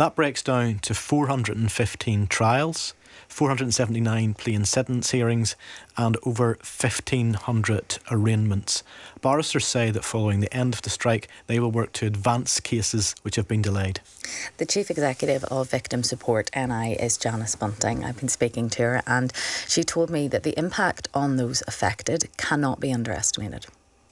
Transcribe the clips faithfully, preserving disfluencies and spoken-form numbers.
That breaks down to four hundred fifteen trials, four hundred seventy-nine plea and sentence hearings, and over fifteen hundred arraignments. Barristers say that following the end of the strike, they will work to advance cases which have been delayed. The Chief Executive of Victim Support N I is Janice Bunting. I've been speaking to her, and she told me that the impact on those affected cannot be underestimated.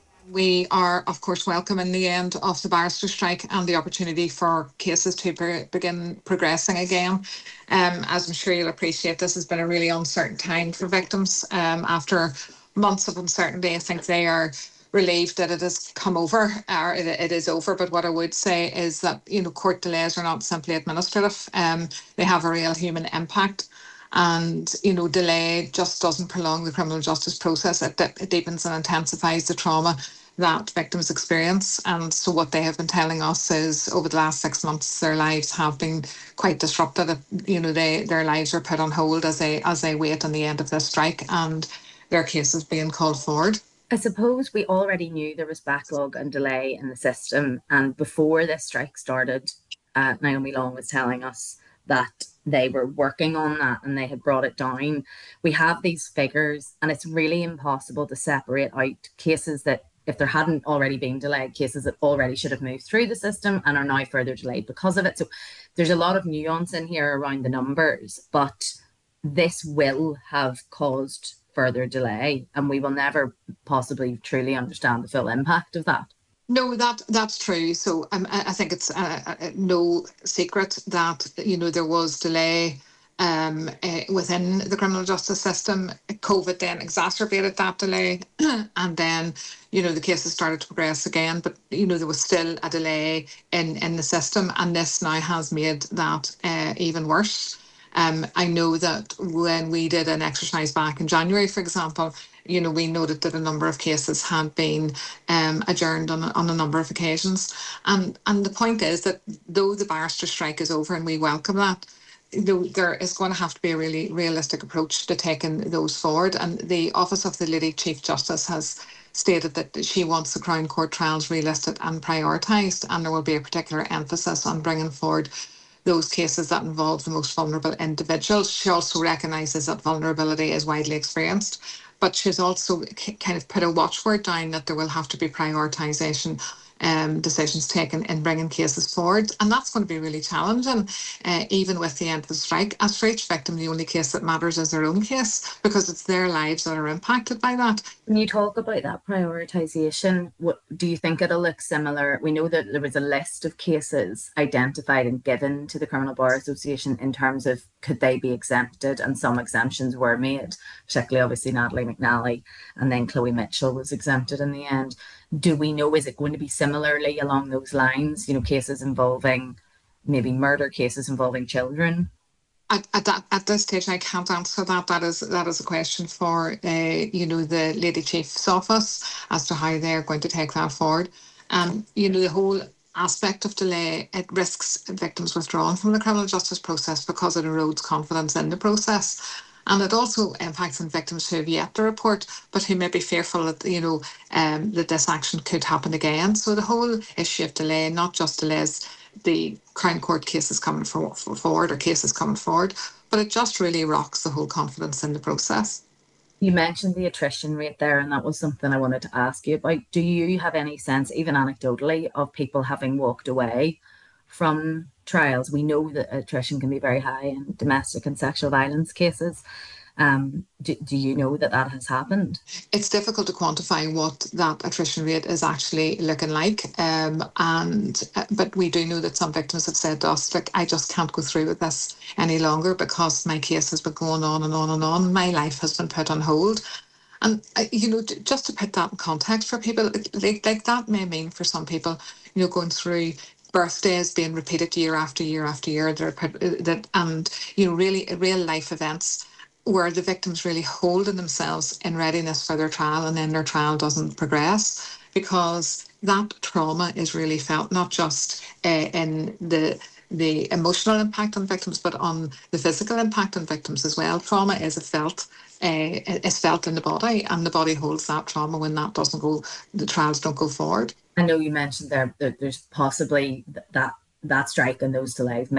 We are, of course, welcoming the end of the barrister strike and the opportunity for cases to be- begin progressing again. Um, as I'm sure you'll appreciate, this has been a really uncertain time for victims. Um, after months of uncertainty, I think they are relieved that it has come over, or it, it is over. But what I would say is that, you know, court delays are not simply administrative. Um, they have a real human impact. And, you know, delay just doesn't prolong the criminal justice process. It, it deepens and intensifies the trauma that victims experience. And so what they have been telling us is over the last six months, their lives have been quite disrupted. You know, they their lives are put on hold as they as they wait on the end of this strike and their cases being called forward. I suppose we already knew there was backlog and delay in the system. And before this strike started, uh, Naomi Long was telling us that they were working on that and they had brought it down. We have these figures, and it's really impossible to separate out cases that, if there hadn't already been delayed, cases that already should have moved through the system and are now further delayed because of it. So there's a lot of nuance in here around the numbers, but this will have caused further delay, and we will never possibly truly understand the full impact of that. No, that that's true. So um, I, I think it's uh, uh, no secret that, you know, there was delay um, uh, within the criminal justice system. COVID then exacerbated that delay, and then, you know, the cases started to progress again. But, you know, there was still a delay in in the system, and this now has made that uh, even worse. Um, I know that when we did an exercise back in January, for example, you know, we noted that a number of cases had been um, adjourned on a, on a number of occasions. And and the point is that though the barrister strike is over, and we welcome that, you know, there is going to have to be a really realistic approach to taking those forward. And the Office of the Lady Chief Justice has stated that she wants the Crown Court trials relisted and prioritised, and there will be a particular emphasis on bringing forward those cases that involve the most vulnerable individuals. She also recognises that vulnerability is widely experienced, but she's also k- kind of put a watchword down that there will have to be prioritisation um, decisions taken in bringing cases forward. And that's going to be really challenging, uh, even with the end of the strike. As for each victim, the only case that matters is their own case, because it's their lives that are impacted by that. When you talk about that prioritisation, what do you think it'll look similar? We know that there was a list of cases identified and given to the Criminal Bar Association in terms of could they be exempted, and some exemptions were made, particularly obviously Natalie McNally, and then Chloe Mitchell was exempted in the end. Do we know, is it going to be similarly along those lines, you know, cases involving maybe murder, cases involving children? At, at that at this stage, I can't answer that. That is that is a question for uh, you know, the Lady Chief's office as to how they're going to take that forward. Um, you know, the whole aspect of delay, it risks victims withdrawing from the criminal justice process because it erodes confidence in the process. And it also impacts on victims who have yet to report, but who may be fearful that, you know, um, that this action could happen again. So the whole issue of delay, not just delays the Crown Court cases coming for, for forward or cases coming forward, but it just really rocks the whole confidence in the process. You mentioned the attrition rate there, and that was something I wanted to ask you about. Do you have any sense, even anecdotally, of people having walked away from trials? We know that attrition can be very high in domestic and sexual violence cases. Um, do, do you know that that has happened? It's difficult to quantify what that attrition rate is actually looking like. Um, and uh, but we do know that some victims have said to us, like, I just can't go through with this any longer because my case has been going on and on and on. My life has been put on hold. And, uh, you know, just to put that in context for people, like, like that may mean for some people, you know, going through birthdays being repeated year after year after year, that, are, that and, you know, really real life events where the victims really holding themselves in readiness for their trial, and then their trial doesn't progress, because that trauma is really felt not just uh, in the the emotional impact on victims, but on the physical impact on victims as well. Trauma is a felt uh, is felt in the body, and the body holds that trauma when that doesn't go, the trials don't go forward. I know you mentioned there that there's possibly that that strike and those delays may